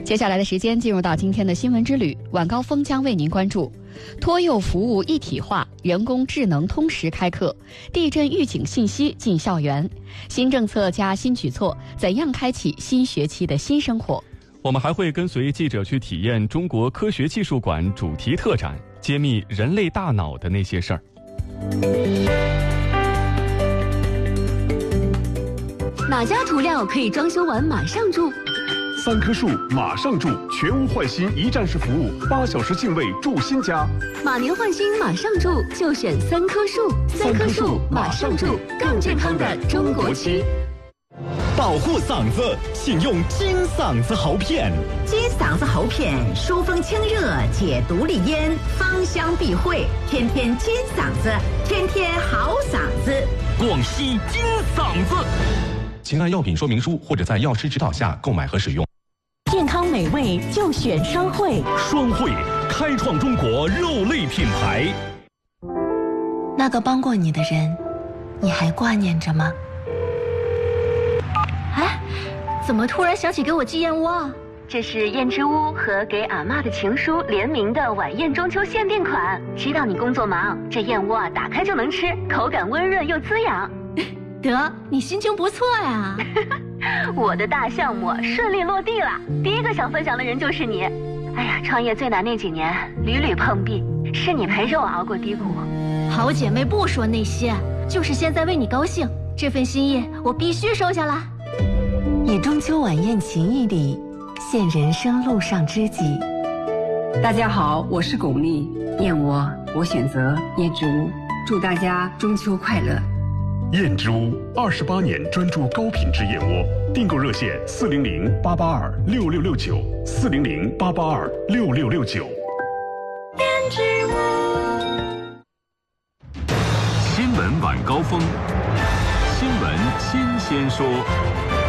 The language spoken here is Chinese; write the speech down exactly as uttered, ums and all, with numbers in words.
接下来的时间进入到今天的新闻之旅，晚高峰将为您关注托幼服务一体化，人工智能通识开课，地震预警信息进校园，新政策加新举措，怎样开启新学期的新生活？ 我们还会跟随记者去体验中国科学技术馆主题特展，揭秘人类大脑的那些事儿。 哪家涂料可以装修完马上住？ 三棵树马上住，全屋换新一站式服务，八小时净位住新家。 马年换新马上住，就选三棵树。三棵树马上住，更健康的中国区。 保护嗓子，请用金嗓子喉片。 金嗓子喉片，疏风清热，解毒利咽，芳香避秽，天天金嗓子，天天好嗓子。 广西金嗓子，请按药品说明书或者在药师指导下购买和使用。 健康美味就选双汇， 双汇开创中国肉类品牌。 那个帮过你的人，你还挂念着吗？ 哎，怎么突然想起给我寄燕窝啊？这是燕之屋和给阿嬷的情书联名的晚宴中秋限定款。知道你工作忙，这燕窝啊打开就能吃，口感温润又滋养。得，你心情不错呀。我的大项目顺利落地了，第一个想分享的人就是你。哎呀，创业最难那几年屡屡碰壁，是你陪着我熬过低谷。好姐妹不说那些，就是现在为你高兴，这份心意我必须收下啦。 以中秋晚宴情谊里现人生路上知己。 大家好，我是巩俐，燕窝我选择燕之屋，祝大家中秋快乐。 燕之屋二十八年专注高品质燕窝，订购热线四零零八八二六六六九四零零八八二六六六九。 燕之屋。 新闻晚高峰，新闻新鲜说。